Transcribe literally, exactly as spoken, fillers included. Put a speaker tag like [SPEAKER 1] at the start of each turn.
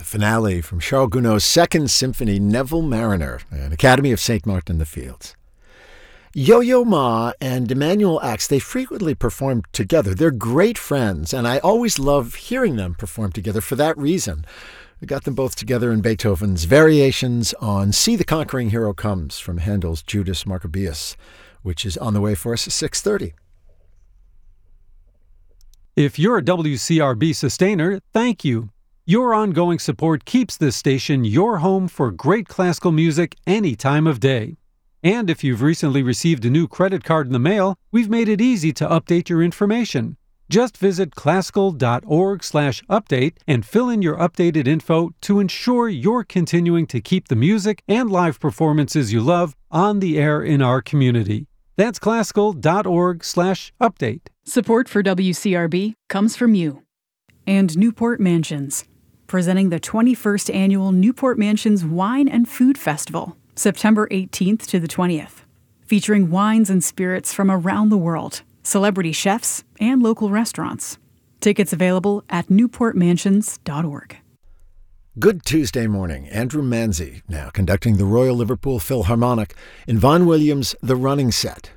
[SPEAKER 1] finale from Charles Gounod's Second Symphony, Neville Mariner, an Academy of Saint Martin-in-the-Fields. Yo-Yo Ma and Emanuel Ax, they frequently perform together. They're great friends, and I always love hearing them perform together for that reason. We got them both together in Beethoven's Variations on See the Conquering Hero Comes from Handel's Judas Maccabeus, which is on the way for us at six thirty.
[SPEAKER 2] If you're a W C R B sustainer, thank you. Your ongoing support keeps this station your home for great classical music any time of day. And if you've recently received a new credit card in the mail, we've made it easy to update your information. Just visit classical.org slash update and fill in your updated info to ensure you're continuing to keep the music and live performances you love on the air in our community. That's classical.org slash update.
[SPEAKER 3] Support for W C R B comes from you. And Newport Mansions, presenting the twenty-first Annual Newport Mansions Wine and Food Festival, September eighteenth to the twentieth, featuring wines and spirits from around the world, celebrity chefs, and local restaurants. Tickets available at newport mansions dot org.
[SPEAKER 1] Good Tuesday morning. Andrew Manzi now conducting the Royal Liverpool Philharmonic in Vaughan Williams' The Running Set.